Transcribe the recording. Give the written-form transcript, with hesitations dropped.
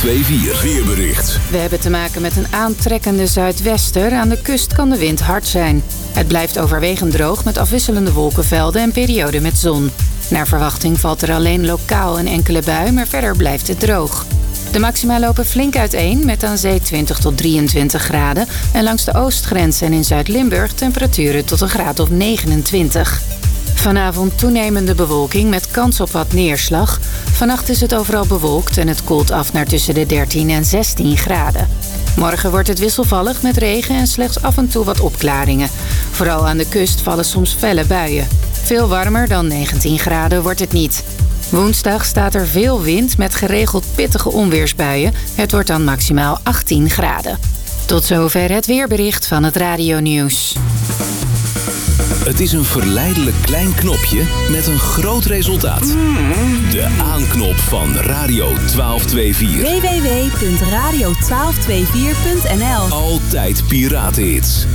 1224 weerbericht. We hebben te maken met een aantrekkende zuidwester. Aan de kust kan de wind hard zijn. Het blijft overwegend droog met afwisselende wolkenvelden en perioden met zon. Naar verwachting valt er alleen lokaal een enkele bui, maar verder blijft het droog. De maxima lopen flink uiteen met aan zee 20 tot 23 graden... en langs de oostgrens en in Zuid-Limburg temperaturen tot een graad of 29. Vanavond toenemende bewolking met kans op wat neerslag. Vannacht is het overal bewolkt en het koelt af naar tussen de 13 en 16 graden. Morgen wordt het wisselvallig met regen en slechts af en toe wat opklaringen. Vooral aan de kust vallen soms felle buien. Veel warmer dan 19 graden wordt het niet. Woensdag staat er veel wind met geregeld pittige onweersbuien. Het wordt dan maximaal 18 graden. Tot zover het weerbericht van het Radio Nieuws. Het is een verleidelijk klein knopje met een groot resultaat. De aanknop van Radio 1224. www.radio1224.nl. Altijd piratenhits.